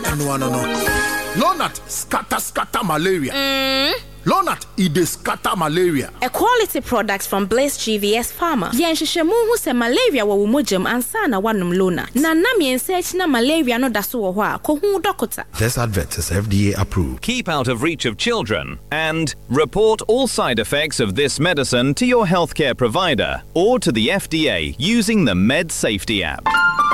Lonat scatter malaria. Lonat ide scatter malaria. A quality product from Blaze GVS Pharma. Yenshishemu hu se malaria wa wumojam ansana wanum Lonat. Na nam yensearch na malaria no daso wo hwa ko hu dokota. This advert is FDA approved. Keep out of reach of children and report all side effects of this medicine to your healthcare provider or to the FDA using the Med Safety app.